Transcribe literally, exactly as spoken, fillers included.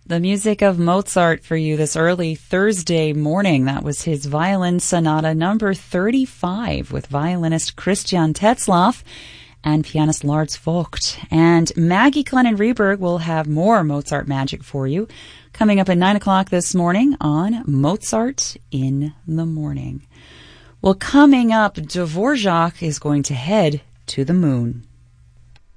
The music of Mozart for you this early Thursday morning. That was his Violin Sonata number thirty-five with violinist Christian Tetzlaff and pianist Lars Vogt. And Maggie Glennon Reberg will have more Mozart magic for you coming up at nine o'clock this morning on Mozart in the Morning. Well, coming up, Dvorak is going to head to the moon.